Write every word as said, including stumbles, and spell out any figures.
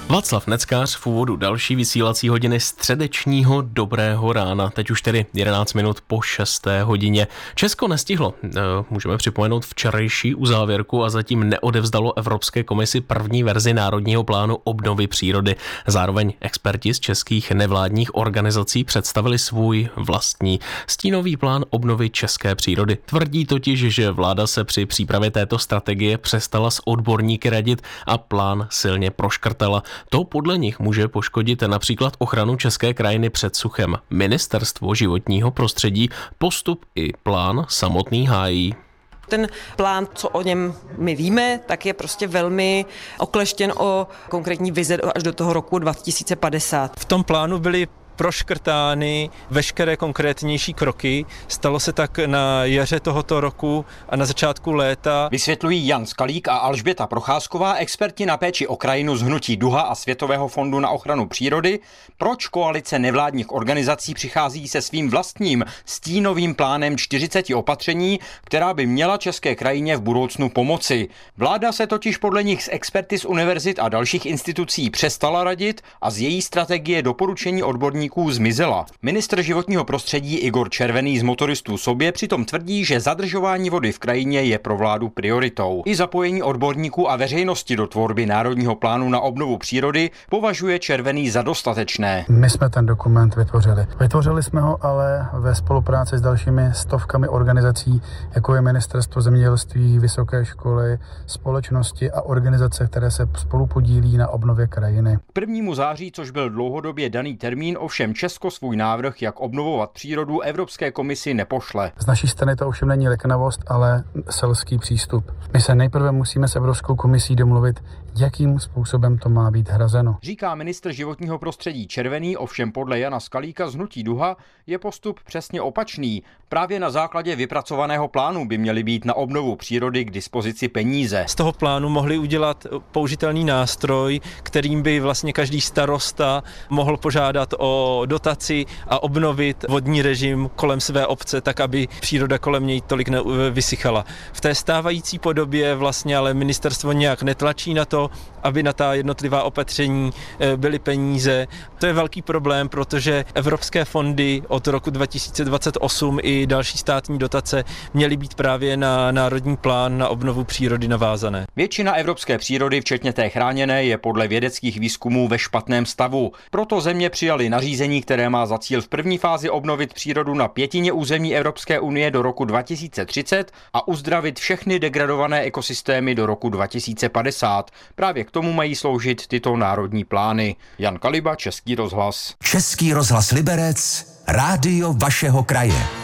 Václav Neckář v úvodu další vysílací hodiny středečního dobrého rána. Teď už tedy jedenáct minut po šesté hodině. Česko nestihlo, můžeme připomenout včerejší uzávěrku a zatím neodevzdalo Evropské komisi první verzi Národního plánu obnovy přírody. Zároveň experti z českých nevládních organizací představili svůj vlastní stínový plán obnovy české přírody. Tvrdí totiž, že vláda se při přípravě této strategie přestala s odborníky radit a plán silně proškrtala. To podle nich může poškodit například ochranu české krajiny před suchem. Ministerstvo životního prostředí postup i plán samotný hájí. Ten plán, co o něm my víme, tak je prostě velmi okleštěn o konkrétní vize až do toho roku dva tisíce padesát. V tom plánu byly proškrtány veškeré konkrétnější kroky. Stalo se tak na jaře tohoto roku a na začátku léta. Vysvětlují Jan Skalík a Alžběta Procházková, experti na péči o krajinu z hnutí Duha a Světového fondu na ochranu přírody, proč koalice nevládních organizací přichází se svým vlastním stínovým plánem čtyřiceti opatření, která by měla české krajině v budoucnu pomoci. Vláda se totiž podle nich s experty z univerzit a dalších institucí přestala radit a z její strategie doporučení odborníků zmizela. Ministr životního prostředí Igor Červený z Motoristů sobě přitom tvrdí, že zadržování vody v krajině je pro vládu prioritou. I zapojení odborníků a veřejnosti do tvorby Národního plánu na obnovu přírody považuje Červený za dostatečné. My jsme ten dokument vytvořili. Vytvořili jsme ho ale ve spolupráci s dalšími stovkami organizací, jako je Ministerstvo zemědělství, vysoké školy, společnosti a organizace, které se spolu podílí na obnově krajiny. K prvnímu září, což byl dlouhodobě daný termín, ovšem Česko svůj návrh, jak obnovovat přírodu, Evropské komisi nepošle. Z naší strany to ovšem není leknavost, ale selský přístup. My se nejprve musíme s Evropskou komisí domluvit, jakým způsobem to má být hrazeno. Říká ministr životního prostředí Červený, ovšem podle Jana Skalíka z hnutí Duha je postup přesně opačný. Právě na základě vypracovaného plánu by měly být na obnovu přírody k dispozici peníze. Z toho plánu mohli udělat použitelný nástroj, kterým by vlastně každý starosta mohl požádat o dotaci a obnovit vodní režim kolem své obce, tak aby příroda kolem něj tolik nevysychala. V té stávající podobě vlastně ale ministerstvo nějak netlačí na to, aby na ta jednotlivá opatření byly peníze. To je velký problém, protože evropské fondy od roku dva tisíce dvacet osm i další státní dotace měly být právě na národní plán na obnovu přírody navázané. Většina evropské přírody, včetně té chráněné, je podle vědeckých výzkumů ve špatném stavu. Proto země přijaly nařízení, které má za cíl v první fázi obnovit přírodu na pětině území Evropské unie do roku dva tisíce třicet a uzdravit všechny degradované ekosystémy do roku dva tisíce padesát. Právě k tomu mají sloužit tyto národní plány. Jan Kaliba, Český rozhlas. Český rozhlas Liberec, rádio vašeho kraje.